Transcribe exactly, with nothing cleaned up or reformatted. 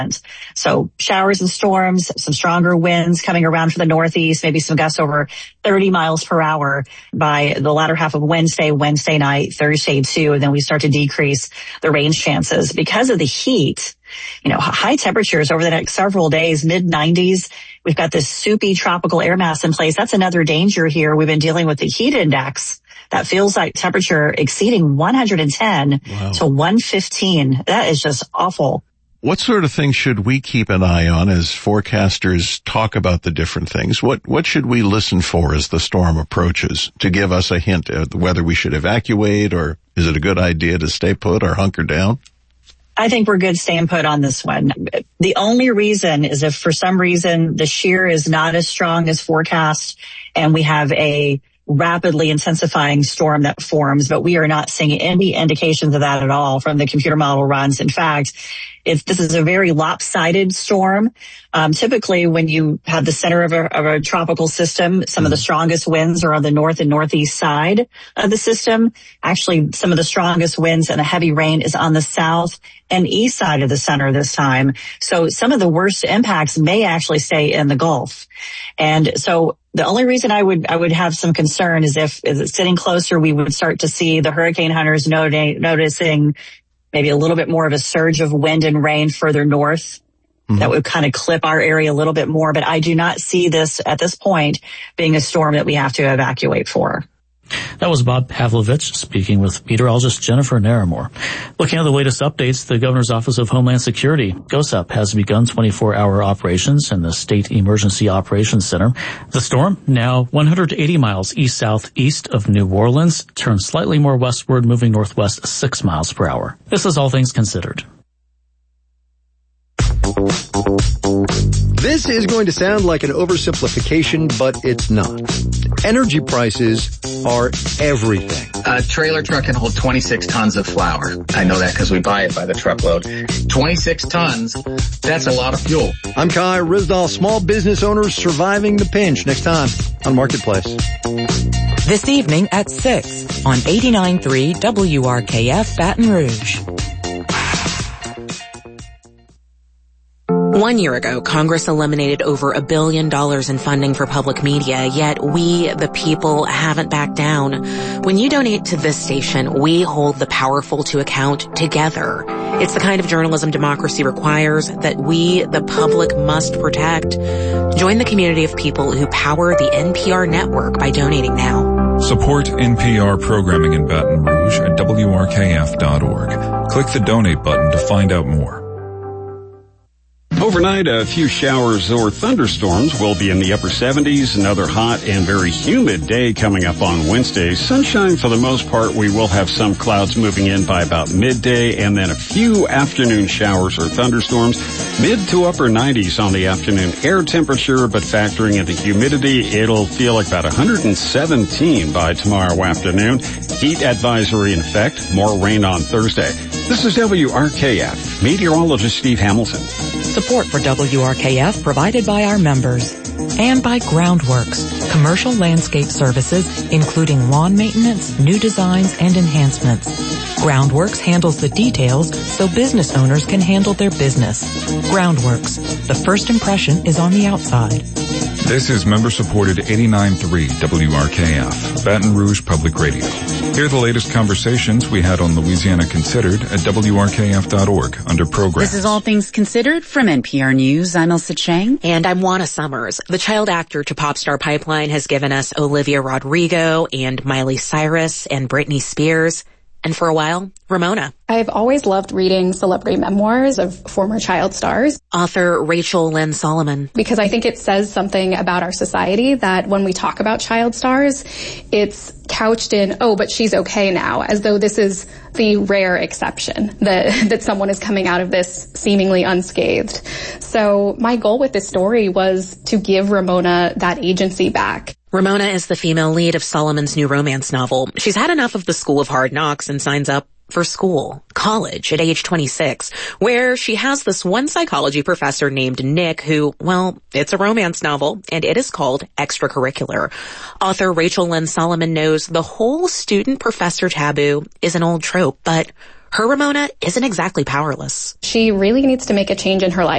So showers and storms, some stronger winds coming around from the northeast, maybe some gusts over thirty miles per hour by the latter half of Wednesday, Wednesday night, Thursday too. And then we start to decrease the rain chances because of the heat. You know, high temperatures over the next several days, mid nineties. We've got this soupy tropical air mass in place. That's another danger here. We've been dealing with the heat index that feels like temperature exceeding one hundred ten wow. to one fifteen. That is just awful. What sort of things should we keep an eye on as forecasters talk about the different things? What what should we listen for as the storm approaches to give us a hint of whether we should evacuate, or is it a good idea to stay put or hunker down? I think we're good staying put on this one. The only reason is if for some reason the shear is not as strong as forecast and we have a rapidly intensifying storm that forms, but we are not seeing any indications of that at all from the computer model runs. In fact, if this is a very lopsided storm, um, typically when you have the center of a, of a tropical system, some of the strongest winds are on the north and northeast side of the system. Actually, some of the strongest winds and the heavy rain is on the south and east side of the center this time. So some of the worst impacts may actually stay in the Gulf. And so the only reason I would I would have some concern is if is it sitting closer, we would start to see the hurricane hunters noti- noticing maybe a little bit more of a surge of wind and rain further north. Mm-hmm. That would kind of clip our area a little bit more. But I do not see this at this point being a storm that we have to evacuate for. That was Bob Pavlovich speaking with meteorologist Jennifer Naramore. Looking at the latest updates, the Governor's Office of Homeland Security, GOSUP, has begun twenty-four hour operations in the State Emergency Operations Center. The storm, now one hundred eighty miles east-southeast of New Orleans, turns slightly more westward, moving northwest six miles per hour. This is All Things Considered. This is going to sound like an oversimplification, but it's not. Energy prices are everything. A trailer truck can hold twenty-six tons of flour. I know that because we buy it by the truckload. twenty-six tons, that's a lot of fuel. I'm Kai Rizdal, small business owners surviving the pinch. Next time on Marketplace. This evening at six on eighty-nine point three W R K F Baton Rouge. One year ago, Congress eliminated over a billion dollars in funding for public media, yet we, the people, haven't backed down. When you donate to this station, we hold the powerful to account together. It's the kind of journalism democracy requires that we, the public, must protect. Join the community of people who power the N P R network by donating now. Support N P R programming in Baton Rouge at W R K F dot org. Click the donate button to find out more. Overnight, a few showers or thunderstorms will be in the upper seventies. Another hot and very humid day coming up on Wednesday. Sunshine for the most part. We will have some clouds moving in by about midday, and then a few afternoon showers or thunderstorms. Mid to upper nineties on the afternoon air temperature, but factoring in the humidity, it'll feel like about one hundred seventeen by tomorrow afternoon. Heat advisory in effect. More rain on Thursday. This is W R K F. Meteorologist Steve Hamilton. Support for W R K F provided by our members and by Groundworks, commercial landscape services, including lawn maintenance, new designs, and enhancements. Groundworks handles the details so business owners can handle their business. Groundworks, the first impression is on the outside. This is member-supported eighty-nine point three W R K F, Baton Rouge Public Radio. Hear the latest conversations we had on Louisiana Considered at W R K F dot org under Programs. This is All Things Considered from N P R News. I'm Elsa Chang. And I'm Juana Summers. The child actor to Pop Star Pipeline has given us Olivia Rodrigo and Miley Cyrus and Britney Spears. And for a while, Ramona. I've always loved reading celebrity memoirs of former child stars. Author Rachel Lynn Solomon. Because I think it says something about our society that when we talk about child stars, it's couched in, oh, but she's okay now, as though this is the rare exception, that, that someone is coming out of this seemingly unscathed. So my goal with this story was to give Ramona that agency back. Ramona is the female lead of Solomon's new romance novel. She's had enough of the School of Hard Knocks and signs up for school, college, at age twenty-six, where she has this one psychology professor named Nick who, well, it's a romance novel, and it is called Extracurricular. Author Rachel Lynn Solomon knows the whole student-professor taboo is an old trope, but her Ramona isn't exactly powerless. She really needs to make a change in her life.